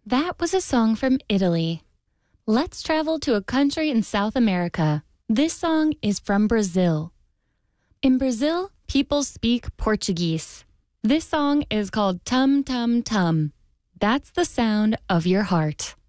That was a song from Italy. Let's travel to a country in South America. This song is from Brazil. In Brazil, people speak Portuguese. This song is called Tum Tum Tum. That's the sound of your heart.